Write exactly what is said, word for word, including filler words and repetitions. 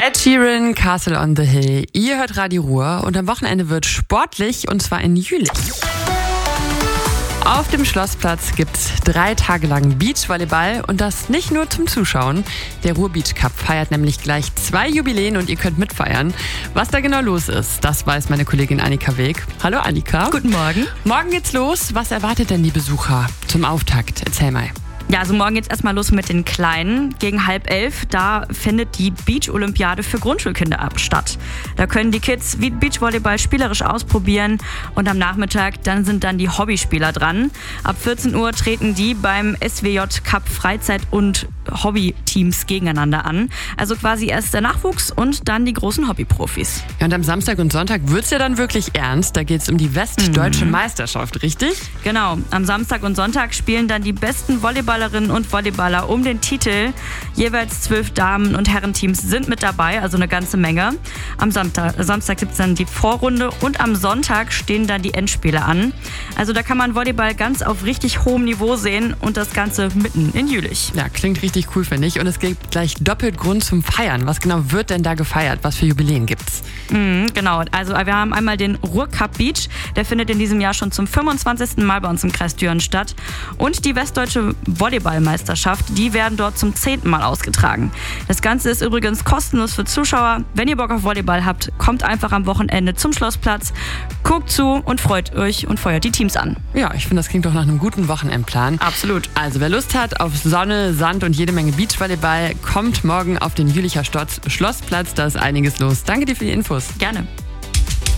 Ed Sheeran, Castle on the Hill. Ihr hört Radio Ruhr und am Wochenende wird sportlich und zwar in Jülich. Auf dem Schlossplatz gibt's drei Tage lang Beachvolleyball und das nicht nur zum Zuschauen. Der Ruhr Beach Cup feiert nämlich gleich zwei Jubiläen und ihr könnt mitfeiern. Was da genau los ist, das weiß meine Kollegin Annika Weg. Hallo Annika. Guten Morgen. Morgen geht's los. Was erwartet denn die Besucher zum Auftakt? Erzähl mal. Ja, also morgen geht's erstmal los mit den Kleinen. Gegen halb elf, da findet die Beach-Olympiade für Grundschulkinder ab statt. Da können die Kids wie Beachvolleyball spielerisch ausprobieren und am Nachmittag dann sind dann die Hobbyspieler dran. Ab vierzehn Uhr treten die beim S W J Cup Freizeit- und Hobbyteams gegeneinander an. Also quasi erst der Nachwuchs und dann die großen Hobbyprofis. Ja, und am Samstag und Sonntag wird's ja dann wirklich ernst. Da geht's um die Westdeutsche mhm. Meisterschaft, richtig? Genau, am Samstag und Sonntag spielen dann die besten Volleyballer und Volleyballer um den Titel. Jeweils zwölf Damen- und Herrenteams sind mit dabei, also eine ganze Menge. Am Samstag, Samstag gibt es dann die Vorrunde und am Sonntag stehen dann die Endspiele an. Also da kann man Volleyball ganz auf richtig hohem Niveau sehen und das Ganze mitten in Jülich. Ja, klingt richtig cool, finde ich. Und es gibt gleich doppelt Grund zum Feiern. Was genau wird denn da gefeiert? Was für Jubiläen gibt's? Mhm, genau, also wir haben einmal den Ruhr Cup Beach. Der findet in diesem Jahr schon zum fünfundzwanzigsten Mal bei uns im Kreis Düren statt. Und die Westdeutsche Volleyballmeisterschaft, die werden dort zum zehnten Mal ausgetragen. Das Ganze ist übrigens kostenlos für Zuschauer. Wenn ihr Bock auf Volleyball habt, kommt einfach am Wochenende zum Schlossplatz, guckt zu und freut euch und feuert die Teams an. Ja, ich finde, das klingt doch nach einem guten Wochenendplan. Absolut. Also wer Lust hat auf Sonne, Sand und jede Menge Beachvolleyball, kommt morgen auf den Jülicher Schlossplatz. Da ist einiges los. Danke dir für die Infos. Gerne.